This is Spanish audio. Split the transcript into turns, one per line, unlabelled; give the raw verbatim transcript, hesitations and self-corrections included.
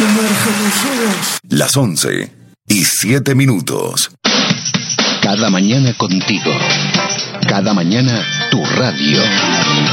sumerge los ojos.
Las once y siete minutos.
Cada mañana contigo. Cada mañana tu radio.